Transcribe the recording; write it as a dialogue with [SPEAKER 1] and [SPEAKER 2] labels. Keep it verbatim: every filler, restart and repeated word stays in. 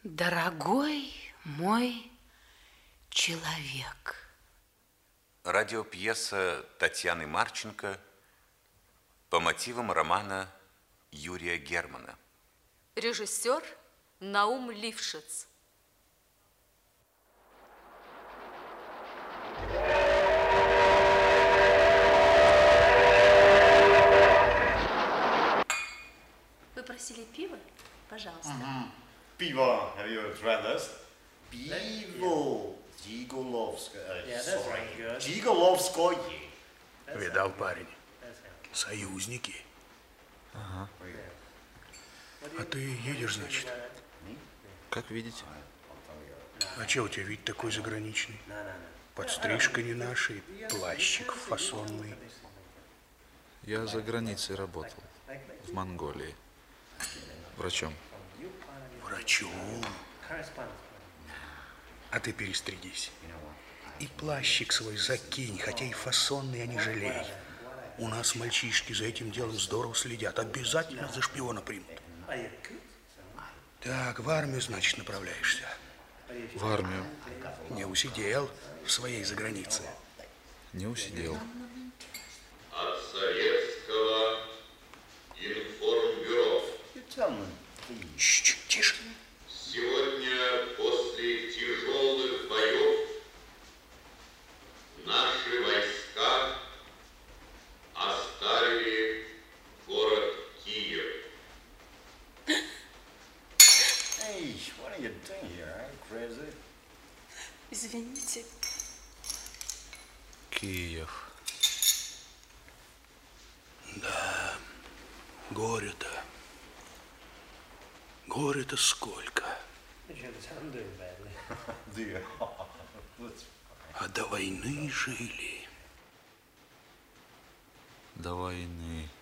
[SPEAKER 1] Дорогой мой человек.
[SPEAKER 2] Радиопьеса Татьяны Марченко по мотивам романа Юрия Германа.
[SPEAKER 3] Режиссер Наум Лившиц.
[SPEAKER 4] Вы просили пиво? Пожалуйста.
[SPEAKER 5] Mm-hmm. Пиво, have you tried this? Пиво. Жиголовское.
[SPEAKER 6] Yeah, that's very good.
[SPEAKER 5] Жиголовское.
[SPEAKER 7] Видал, парень? Союзники.
[SPEAKER 8] Ага.
[SPEAKER 7] А ты едешь, значит?
[SPEAKER 8] Как видите.
[SPEAKER 7] А че у тебя вид такой заграничный? Подстрижка не наша, и плащик фасонный.
[SPEAKER 8] Я за границей работал. В Монголии. Врачом.
[SPEAKER 7] Врачом? А ты перестригись. И плащик свой закинь, хотя и фасонный, а не жалей. У нас мальчишки за этим делом здорово следят. Обязательно за шпиона примут. Так, в армию, значит, направляешься?
[SPEAKER 8] В армию.
[SPEAKER 7] Не усидел в своей загранице?
[SPEAKER 8] Не усидел.
[SPEAKER 9] От Советского информбюро.
[SPEAKER 7] Чуть-чуть тише.
[SPEAKER 9] Сегодня после тяжелых боев наши войска оставили город Киев.
[SPEAKER 5] Hey, what are you doing here? Are you crazy?
[SPEAKER 4] Извините.
[SPEAKER 8] Киев.
[SPEAKER 7] Да, горе-то. Горе-то сколько. А до войны жили.
[SPEAKER 8] До войны.